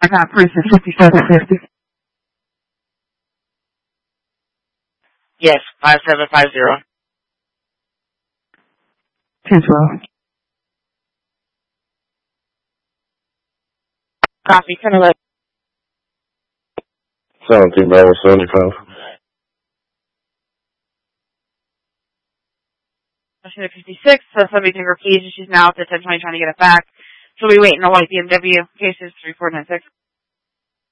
I got precinct 5750. Yes, 5750. 1012. Copy, 1011. 17 Bravo 75. 56, so somebody took her keys and she's now at the 1020 trying to get it back. She'll be waiting to white BMW cases 3496.